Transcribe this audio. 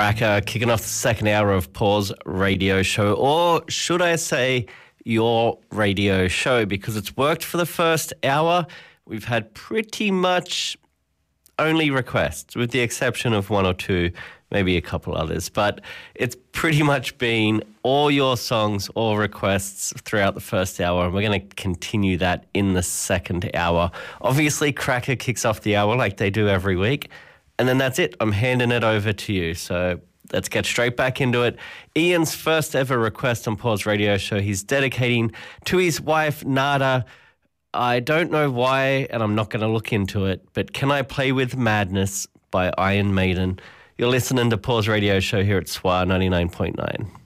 Cracker, kicking off the second hour of Paul's radio show, or should I say your radio show, because it's worked for the first hour. We've had pretty much only requests, with the exception of one or two, maybe a couple others, but it's pretty much been all your songs, all requests throughout the first hour, and we're going to continue that in the second hour. Obviously, Cracker kicks off the hour like they do every week, and then that's it. I'm handing it over to you, so let's get straight back into it. Ian's first ever request on Paul's radio show, he's dedicating to his wife, Nada. I don't know why, and I'm not going to look into it, but Can I Play With Madness by Iron Maiden? You're listening to Paul's radio show here at SWR 99.9.